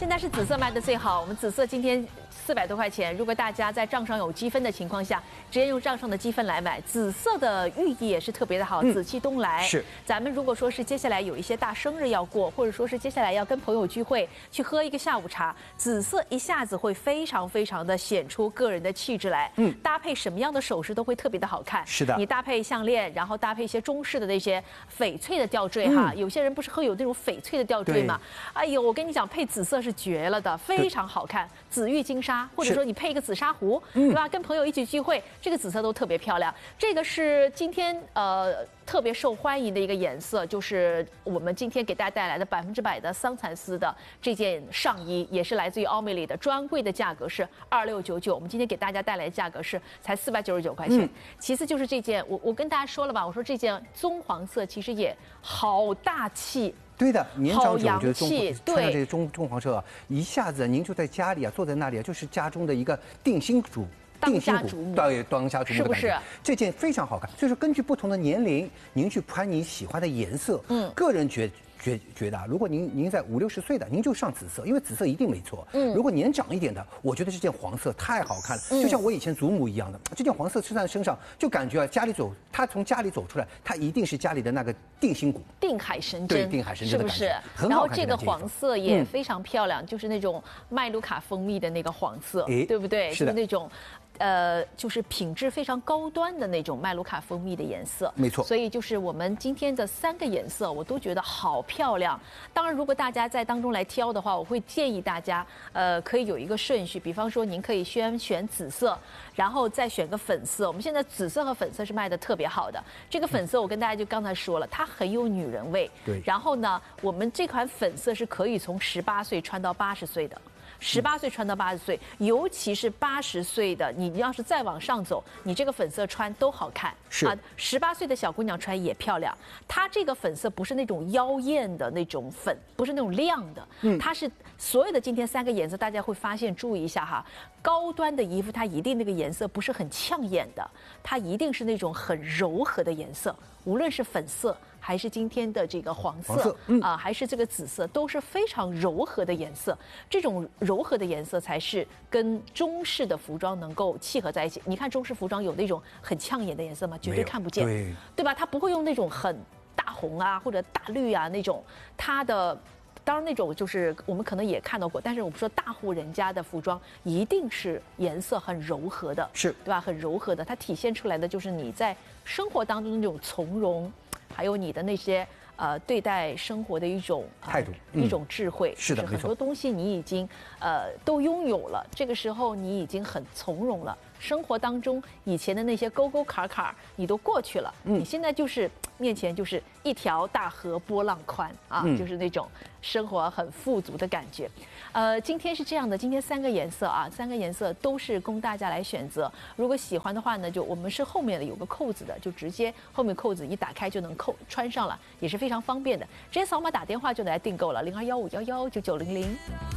现在是紫色卖的最好，我们紫色今天400多块钱。如果大家在账上有积分的情况下，直接用账上的积分来买，紫色的寓意也是特别的好，紫气东来。 是， 咱们如果说是接下来有一些大生日要过，或者说是接下来要跟朋友聚会，去喝一个下午茶，紫色一下子会非常的显出个人的气质来。搭配什么样的首饰都会特别的好看。 是的， 你搭配项链，然后搭配一些中式的那些翡翠的吊坠哈，有些人不是会有那种翡翠的吊坠吗？哎呦，我跟你讲，配紫色是绝了的，非常好看。紫玉金沙，或者说你配一个紫砂壶，对吧？跟朋友一起聚会，这个紫色都特别漂亮。这个是今天特别受欢迎的一个颜色，就是我们今天给大家带来的100%的桑蚕丝的这件上衣，也是来自于奥美丽的，专柜的价格是2699，我们今天给大家带来的价格是才499块钱。其次就是这件，我跟大家说了吧，我说这件棕黄色其实也好大气。 对的，年长者我觉得穿上这个棕黄色啊，一下子您就在家里啊，坐在那里啊，就是家中的一个定心主。 当家主母， 对，当家主母的感觉， 是不是？ 这件非常好看，所以说根据不同的年龄，您去穿你喜欢的颜色。个人觉得啊，如果您在50、60岁的，您就上紫色，因为紫色一定没错。如果年长一点的，我觉得这件黄色太好看了，就像我以前祖母一样的，这件黄色穿在身上，就感觉啊，他从家里走出来，他一定是家里的那个定心骨， 定海神针， 对，定海神针的感觉，很好看。 然后这个黄色也非常漂亮，就是那种麦卢卡蜂蜜的那个黄色，对不对？ 是的， 就是那种。就是品质非常高端的那种麦卢卡蜂蜜的颜色， 没错。 所以就是我们今天的3个颜色，我都觉得好漂亮。当然，如果大家在当中来挑的话，我会建议大家，可以有一个顺序，比方说您可以先选紫色，然后再选个粉色。我们现在紫色和粉色是卖的特别好的。这个粉色我跟大家就刚才说了，它很有女人味。 对。 然后呢，我们这款粉色是可以从18岁穿到80岁的。18岁穿到80岁，尤其是80岁的，你要是再往上走，你这个粉色穿都好看。 是啊，18岁的小姑娘穿也漂亮。它这个粉色不是那种妖艳的那种粉，不是那种亮的，它是所有的今天3个颜色，大家会发现，注意一下哈，高端的衣服它一定那个颜色不是很呛眼的，它一定是那种很柔和的颜色，无论是粉色。还是今天的这个黄色啊，还是这个紫色，都是非常柔和的颜色。这种柔和的颜色才是跟中式的服装能够契合在一起。你看中式服装有那种很呛眼的颜色吗？绝对看不见，对吧？它不会用那种很大红啊或者大绿啊那种，它的。当然，那种就是我们可能也看到过，但是我们说大户人家的服装一定是颜色很柔和的， 是对吧？很柔和的，它体现出来的就是你在生活当中的那种从容，还有你的那些对待生活的一种态度， 一种智慧。 是的， 很多东西你已经都拥有了，这个时候你已经很从容了。生活当中以前的那些沟沟坎坎你都过去了，你现在就是面前就是一条大河波浪宽啊，就是那种生活很富足的感觉。今天是这样的，今天3个颜色啊，3个颜色都是供大家来选择。如果喜欢的话呢，就我们是后面的有个扣子的，就直接后面扣子一打开就能穿上了，也是非常方便的。直接扫码打电话就来订购了，0215119900。